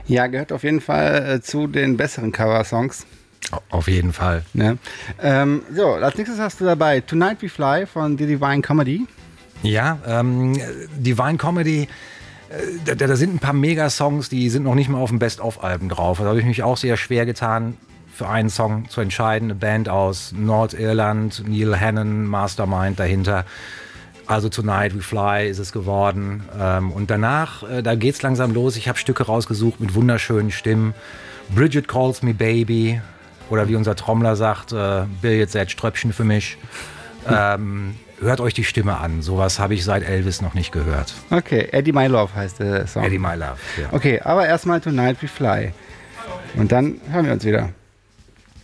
Ja, gehört auf jeden Fall zu den besseren Cover-Songs. Auf jeden Fall. Ne? So, als nächstes hast du dabei Tonight We Fly von The Divine Comedy. Ja, Divine Comedy, da sind ein paar Megasongs, die sind noch nicht mal auf dem Best-of-Alben drauf. Da habe ich mich auch sehr schwer getan, für einen Song zu entscheiden. Eine Band aus Nordirland, Neil Hannon, Mastermind dahinter. Also Tonight We Fly ist es geworden. Und danach, da geht's langsam los. Ich habe Stücke rausgesucht mit wunderschönen Stimmen. Bridget Calls Me Baby. Oder wie unser Trommler sagt, Bill jetzt Ströpfchen für mich. Hört euch die Stimme an. Sowas habe ich seit Elvis noch nicht gehört. Okay, Eddie My Love heißt der Song. Eddie My Love, ja. Okay, aber erstmal Tonight We Fly. Und dann hören wir uns wieder.